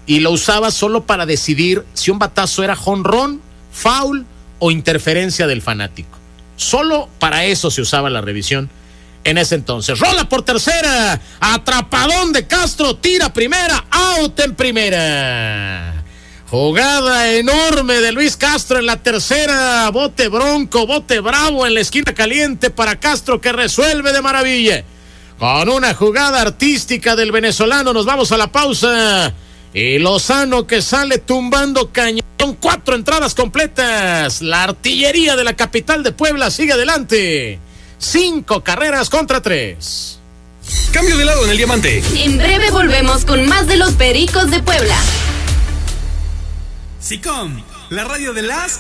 y lo usaba solo para decidir si un batazo era jonrón, foul o interferencia del fanático. Solo para eso se usaba la revisión en ese entonces. Rola por tercera, atrapadón de Castro, tira primera, out en primera. Jugada enorme de Luis Castro en la tercera, bote bronco, bote bravo en la esquina caliente para Castro, que resuelve de maravilla. Con una jugada artística del venezolano nos vamos a la pausa. Y Lozano, que sale tumbando cañón, 4 entradas completas. La artillería de la capital de Puebla sigue adelante. 5 carreras contra 3. Cambio de lado en el diamante. En breve volvemos con más de los Pericos de Puebla. SICOM, la radio de las